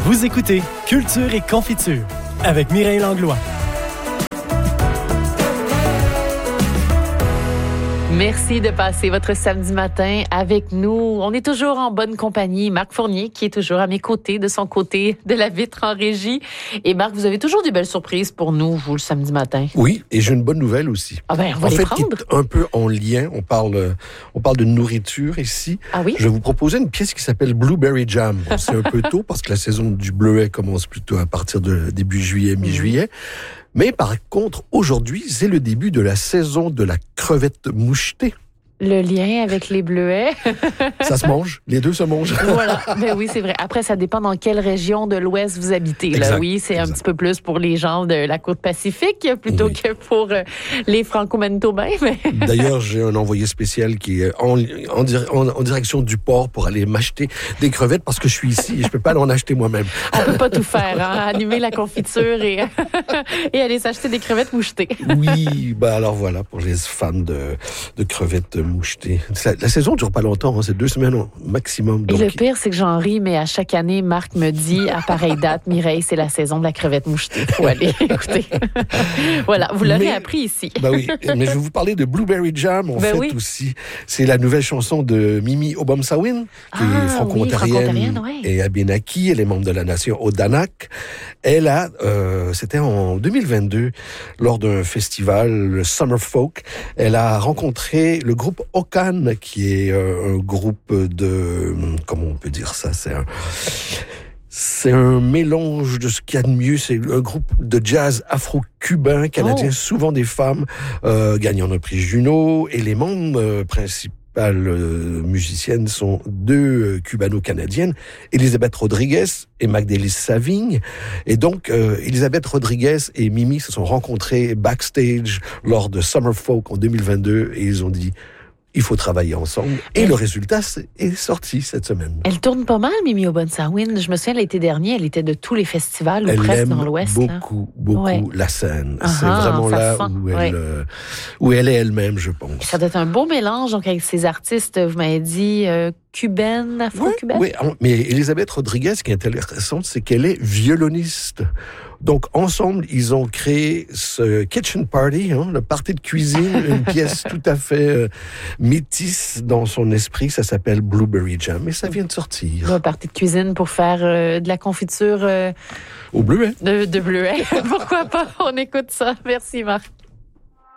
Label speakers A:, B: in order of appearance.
A: Vous écoutez Culture et Confiture avec Mireille Langlois.
B: Merci de passer votre samedi matin avec nous. On est toujours en bonne compagnie. Marc Fournier, qui est toujours à mes côtés, de son côté de la vitre en régie. Et Marc, vous avez toujours des belles surprises pour nous, vous, le samedi matin.
C: Oui, et j'ai une bonne nouvelle aussi.
B: Ah ben, on va les prendre.
C: Qui est un peu en lien. On parle de nourriture ici.
B: Ah oui?
C: Je vais vous proposer une pièce qui s'appelle Blueberry Jam. Bon, c'est un peu tôt parce que la saison du bleuet commence plutôt à partir de début juillet, mi-juillet. Mais par contre, aujourd'hui, c'est le début de la saison de la crevette mouchetée.
B: Le lien avec les bleuets.
C: Ça se mange. Les deux se mangent.
B: Voilà. Ben oui, c'est vrai. Après, ça dépend dans quelle région de l'Ouest vous habitez. Là.
C: Exact,
B: oui, c'est un petit peu plus pour les gens de la côte Pacifique plutôt que pour les Franco-Manitobains. Mais...
C: D'ailleurs, j'ai un envoyé spécial qui est en direction du port pour aller m'acheter des crevettes parce que je suis ici et je peux pas en acheter moi-même.
B: On peut pas tout faire, hein? Animer la confiture et aller s'acheter des crevettes mouchetées.
C: Oui, alors voilà, pour les fans de crevettes mouchetées. La saison dure pas longtemps, hein, c'est 2 semaines au maximum. Donc...
B: Et le pire, c'est que j'en ris, mais à chaque année, Marc me dit, à pareille date, Mireille, c'est la saison de la crevette mouchetée. Faut aller écouter. Voilà, vous l'aurez appris ici.
C: Oui, mais je vais vous parler de Blueberry Jam, aussi. C'est la nouvelle chanson de Mimi Obomsawin, qui est franco-ontarienne et Abénaki. Elle est membre de la nation Odanak. Elle a, c'était en 2022, lors d'un festival, le Summer Folk, elle a rencontré le groupe Okan, qui est un groupe de... Comment on peut dire ça? C'est un mélange de ce qu'il y a de mieux. C'est un groupe de jazz afro-cubain, canadien, souvent des femmes, gagnant un prix Juno. Et les membres principales musiciennes sont 2 cubano-canadiennes, Elisabeth Rodriguez et Magdalise Savigne. Et donc, Elisabeth Rodriguez et Mimi se sont rencontrés backstage lors de Summer Folk en 2022 et ils ont dit... Il faut travailler ensemble. Et le résultat est sorti cette semaine.
B: Elle tourne pas mal, Mimi Obomsawin. Je me souviens, l'été dernier, elle était de tous les festivals, ou presque dans l'Ouest.
C: Elle aime beaucoup la scène. C'est vraiment là où elle est elle-même, je pense.
B: Ça doit être un beau mélange, donc, avec ces artistes, vous m'avez dit, cubaine, afro-cubaine.
C: Oui, mais Elisabeth Rodriguez, ce qui est intéressant, c'est qu'elle est violoniste. Donc, ensemble, ils ont créé ce Kitchen Party, le party de cuisine, une pièce tout à fait métisse dans son esprit. Ça s'appelle Blueberry Jam et ça vient de sortir.
B: Un party de cuisine pour faire de la confiture...
C: au bleuet.
B: De bleuet. Pourquoi pas? On écoute ça. Merci, Marc.